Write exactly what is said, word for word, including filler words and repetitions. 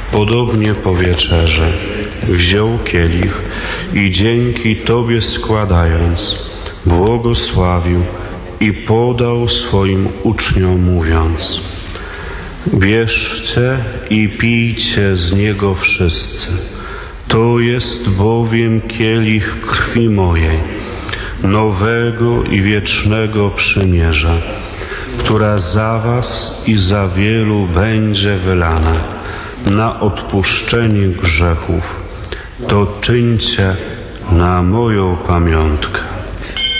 Podobnie po wieczerze wziął kielich i dzięki Tobie składając, błogosławił i podał swoim uczniom mówiąc: bierzcie i pijcie z niego wszyscy. To jest bowiem kielich krwi mojej, nowego i wiecznego przymierza, która za was i za wielu będzie wylana na odpuszczenie grzechów. To czyńcie na moją pamiątkę.